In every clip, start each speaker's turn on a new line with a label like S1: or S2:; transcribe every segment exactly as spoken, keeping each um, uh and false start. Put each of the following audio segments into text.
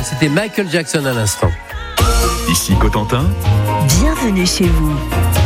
S1: c'était Michael Jackson à l'instant.
S2: Ici Cotentin.
S3: Bienvenue chez vous.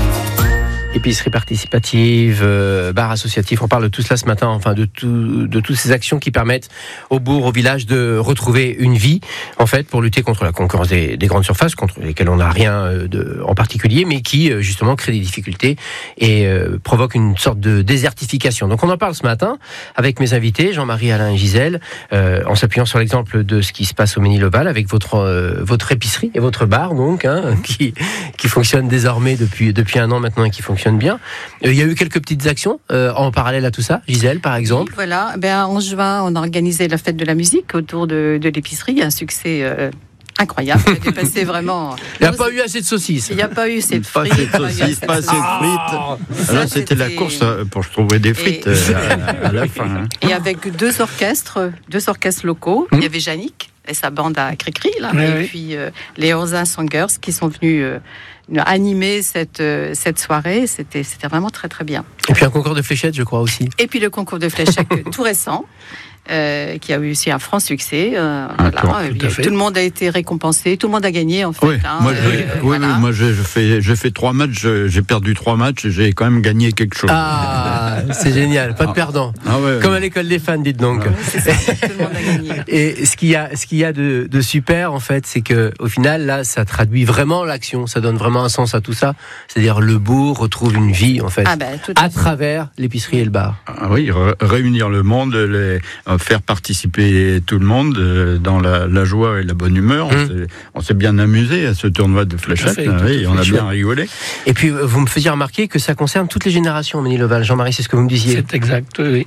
S1: Épicerie participative, euh, bar associatif, on parle de tout cela ce matin, enfin de tout, de toutes ces actions qui permettent au bourg, au village de retrouver une vie, en fait, pour lutter contre la concurrence des, des grandes surfaces, contre lesquelles on n'a rien de, en particulier, mais qui justement créent des difficultés et euh, provoquent une sorte de désertification. Donc on en parle ce matin avec mes invités, Jean-Marie, Alain et Gisèle, euh, en s'appuyant sur l'exemple de ce qui se passe au Ménil-Oval avec votre euh, votre épicerie et votre bar, donc, hein, qui qui fonctionne désormais depuis depuis un an maintenant et qui fonctionne bien. Il y a eu quelques petites actions euh, en parallèle à tout ça. Gisèle, par exemple.
S4: Oui, voilà. Ben, en juin, on a organisé la fête de la musique autour de, de l'épicerie. Un succès euh, incroyable. On a dépassé vraiment.
S1: Il n'y a pas eu assez de saucisses.
S4: Il n'y a pas eu assez de
S5: Pas
S4: frites.
S5: assez de saucisses, pas assez de frites.
S4: Ça,
S5: Là, c'était la
S4: c'était-
S5: course pour trouver des frites
S4: Et-
S5: euh, à, à la fin. hein.
S4: Et avec deux orchestres, deux orchestres locaux. Il y avait Yannick et sa bande à Cricri, là.
S6: Oui,
S4: et
S6: oui.
S4: puis euh, les Orza Songers qui sont venus euh, animer cette, euh, cette soirée. C'était, c'était vraiment très, très bien.
S1: Et puis un concours de fléchettes, je crois aussi.
S4: Et puis le concours de fléchettes tout récent, euh, qui a eu aussi un franc succès. euh,
S5: D'accord,
S4: voilà.
S6: tout
S4: Et
S6: à fait.
S4: tout le monde a été récompensé, tout le monde a gagné en fait.
S5: Oui,
S4: hein,
S5: moi,
S4: euh,
S5: j'ai, oui,
S4: voilà.
S5: oui, moi j'ai, j'ai fait, j'ai fait trois matchs, j'ai j'ai perdu trois matchs et j'ai quand même gagné quelque chose.
S1: Ah, c'est génial. Pas de perdant.
S5: Ah ouais,
S1: Comme
S5: ouais.
S1: à l'école des fans, dites donc.
S4: Ouais, c'est ça, tout le monde a gagné.
S1: Et ce qu'il y a, ce qu'il y a de, de super, en fait, c'est que au final, là, ça traduit vraiment l'action. Ça donne vraiment un sens à tout ça. C'est-à-dire, le bourg retrouve une vie, en fait,
S4: Ah ben, tout à
S1: à
S4: fait.
S1: travers l'épicerie et le bar.
S5: Ah oui, ré- réunir le monde, les, euh, faire participer tout le monde euh, dans la, la joie et la bonne humeur. On
S1: Mmh.
S5: s'est- On s'est bien amusé à ce tournoi de fléchettes.
S6: fait,
S5: là,
S6: tout à
S5: oui,
S6: fait.
S5: on a
S1: Chouette.
S5: bien rigolé.
S1: Et puis, euh, vous me faisiez remarquer que ça concerne toutes les générations, Ménil-Oval. Jean-Marie, c'est ce que vous me disiez.
S6: C'est exact, oui.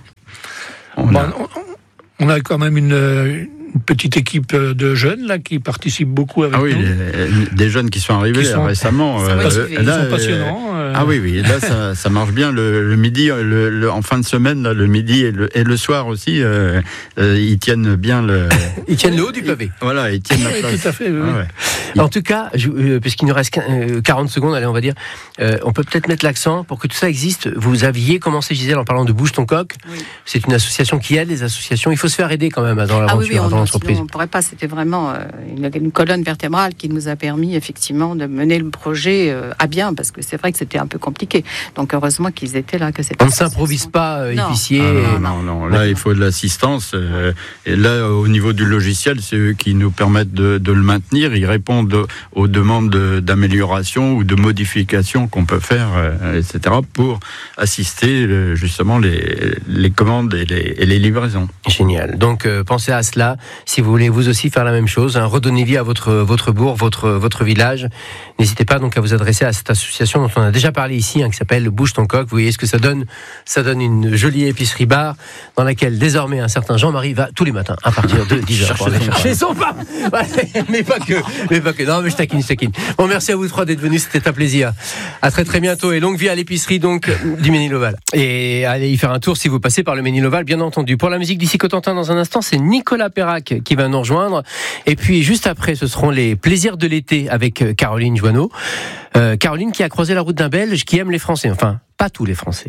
S5: On
S6: Bon,
S5: a-
S6: on, on a quand même une, une petite équipe de jeunes là qui participent beaucoup avec
S5: Ah oui,
S6: nous.
S5: les- des jeunes qui sont arrivés
S6: Qui sont-
S5: récemment.
S4: Ils sont
S5: euh,
S4: motivés,
S6: Ils
S5: là,
S6: sont
S5: euh,
S6: passionnants. euh,
S5: Ah oui, oui, là ça, ça marche bien le, le midi, le, le- en fin de semaine, là, le midi et le, et le soir aussi, euh, euh, ils tiennent bien le.
S1: Ils tiennent le haut du pavé.
S5: Voilà, ils tiennent la
S6: Oui,
S5: place.
S6: tout à fait, oui,
S5: Ah
S6: oui.
S5: ouais.
S1: En tout cas, je- euh, puisqu'il nous reste quin- euh, quarante secondes, allez, on va dire, euh, on peut peut-être mettre l'accent pour que tout ça existe. Vous aviez commencé, Gisèle, en parlant de Bouge ton coq.
S4: Oui.
S1: C'est une association qui aide les associations. Il faut se faire aider quand même dans
S4: Ah
S1: l'aventure,
S4: oui, oui, on,
S1: dans
S4: sinon,
S1: l'entreprise.
S4: on ne pourrait pas. C'était vraiment euh, une, une colonne vertébrale qui nous a permis effectivement de mener le projet euh, à bien, parce que c'est vrai que c'était un peu compliqué. Donc heureusement qu'ils étaient là, que c'était.
S1: On ne s'improvise pas euh,
S4: Non.
S1: épicier.
S5: Ah
S1: et-
S5: non, non, non, là il faut de l'assistance. euh, et là, au niveau du logiciel, c'est eux qui nous permettent de, de le maintenir. Ils répondent aux demandes de- d'amélioration ou de modification qu'on peut faire, euh, et cetera, pour assister euh, justement les, les commandes et les, et les livraisons.
S1: Génial. Donc euh, pensez à cela. Si vous voulez vous aussi faire la même chose, hein, redonner vie à votre votre bourg, votre votre village, n'hésitez pas donc à vous adresser à cette association dont on a déjà parlé ici, hein, qui s'appelle Bouge ton coq. Vous voyez ce que ça donne. Ça donne une jolie épicerie bar dans laquelle désormais un certain Jean-Marie va tous les matins à partir de dix heures pour aller chercher son pain. Ouais, mais pas que, mais pas que. Non, mais je taquine, je taquine. Bon, merci à vous trois d'être venus. C'était un plaisir. À très très bientôt et longue vie à l'épicerie donc du Ménil-Oval. Et allez y faire un tour si vous passez par le Ménil-Oval, bien entendu. Pour la musique d'ici Cotentin, dans un instant, c'est Nicolas Perrac qui va nous rejoindre. Et puis juste après, ce seront les plaisirs de l'été avec Caroline Joanneau. Euh, Caroline qui a croisé la route d'un Belge qui aime les Français. Enfin, pas tous les Français.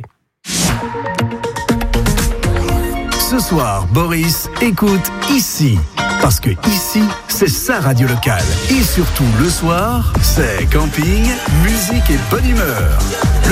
S7: Ce soir, Boris écoute ici. Parce que ici, c'est sa radio locale. Et surtout, le soir, c'est camping, musique et bonne humeur. Le